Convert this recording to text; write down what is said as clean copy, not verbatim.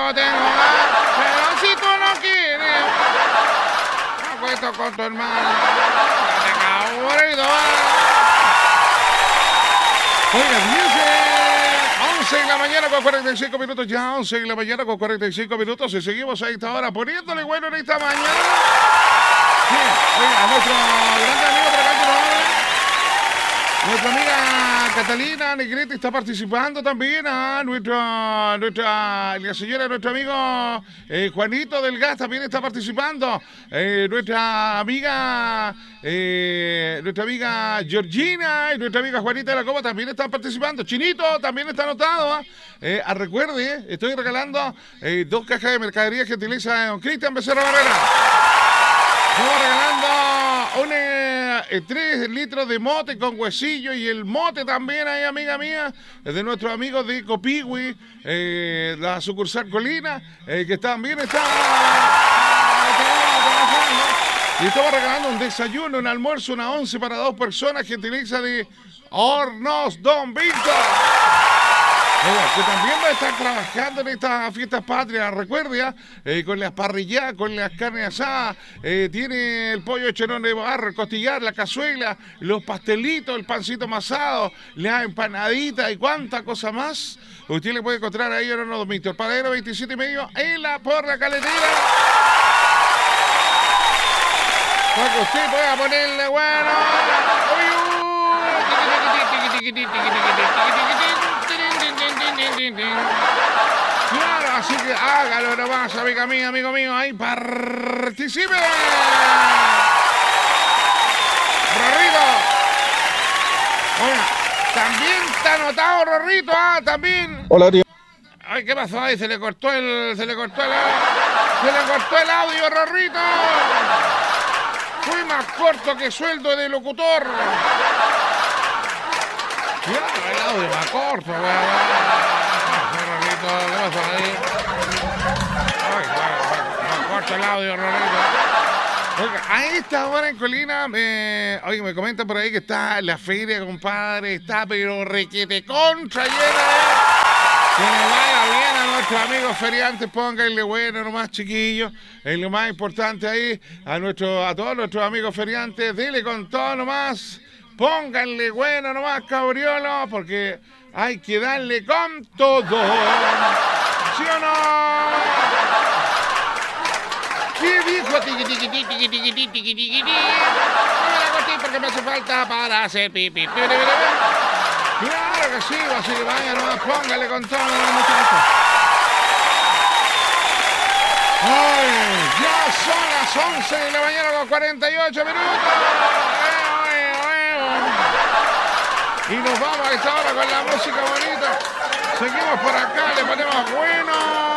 amigo tengo, pero si tú no quieres, me acuesto con tu hermana. Ya te cabrito, Oiga, 11 de la mañana con 45 minutos, ya 11 de la mañana con 45 minutos y seguimos a esta hora poniéndole bueno en esta mañana. Bien, oiga, nuestro grande amigo por acá que nos habla, nuestra amiga Catalina Negrete está participando también, la señora de nuestro amigo Juanito del Gas también está participando, nuestra amiga Georgina y nuestra amiga Juanita de la Copa también están participando. Chinito también está anotado. Recuerde, estoy regalando 2 cajas de mercadería gentileza de don Cristian Becerra Barrera. Estamos regalando 3 litros de mote con huesillo y el mote también ahí, amiga mía, de nuestros amigos de Copihue, la sucursal Colina, que también está trabajando. Y estamos regalando un desayuno, un almuerzo, una 11 para 2 personas, gentileza de Hornos Don Víctor. Que también va a estar trabajando en estas fiestas patrias, recuerde, con las parrilladas, con las carnes asadas, tiene el pollo chenón de barro, el costillar, la cazuela, los pastelitos, el pancito amasado, la empanadita y cuánta cosa más. Usted le puede encontrar ahí en Hornos Don Víctor, Paradero 27 y medio, por la caletera. Para que usted pueda ponerle bueno. Claro, así que hágalo nomás, amiga mía, amigo mío, ahí participe. Rorrito. Bueno, también está anotado Rorrito, también. Hola, tío. Ay, ¿qué pasó ahí? Se le cortó el audio, Rorrito. Fui más corto que sueldo de locutor. Claro, el audio más corto, weón. ¿Qué pasó ahí? Ay, más corto el audio, Rorrito. Oiga, a esta hora en Colina, me comentan por ahí que está la feria, compadre, está pero requete contra llena, Que le vaya bien a nuestros amigos feriantes, pónganle bueno nomás, chiquillos. Es lo más importante ahí, a todos nuestros amigos feriantes, dile con todo nomás, pónganle bueno nomás, cabriolo, porque hay que darle con todo. ¿Sí o no? ¿Qué dijo? Tiqui, tiqui, tiqui, tiqui, tiqui, tiqui, tiqui. No me la corté porque me hace falta para hacer pipí. Claro que sí, así que vaya nomás, póngale con todo, muchachos. Ay, ya son las 11 de la mañana con 48 minutos. Y nos vamos a esta hora con la música bonita. Seguimos por acá, le ponemos bueno.